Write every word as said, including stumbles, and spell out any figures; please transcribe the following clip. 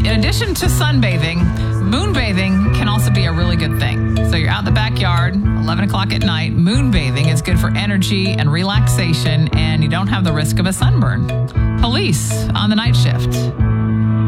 in addition to sunbathing, moonbathing can also be a really good thing. So you're out in the backyard, eleven o'clock at night. Moonbathing is good for energy and relaxation, and you don't have the risk of a sunburn. Police on the night shift.